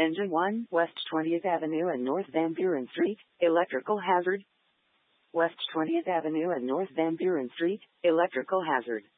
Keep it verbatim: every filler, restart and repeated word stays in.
Engine one, West twentieth Avenue and North Van Buren Street, electrical hazard. West twentieth Avenue and North Van Buren Street, electrical hazard.